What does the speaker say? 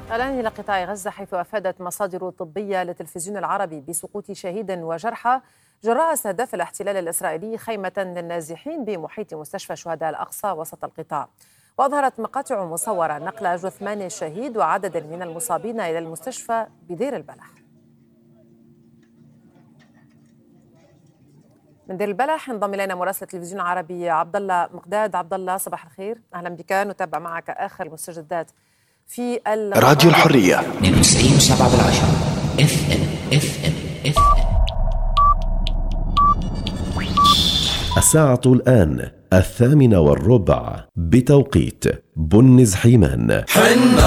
الآن إلى قطاع غزة، حيث أفادت مصادر طبية للتلفزيون العربي بسقوط شهيد وجرحى جراء استهداف الاحتلال الإسرائيلي خيمة للنازحين بمحيط مستشفى شهداء الأقصى وسط القطاع. وأظهرت مقاطع مصورة نقل جثمان الشهيد وعدد من المصابين إلى المستشفى بدير البلح. من دير البلح انضم الينا مراسل التلفزيون العربي عبد الله مقداد. عبد الله، صباح الخير، اهلا بك. نتابع معك اخر المستجدات في راديو الحرية 92.7 FM. الساعة الآن 8:15 بتوقيت بنز حيمان.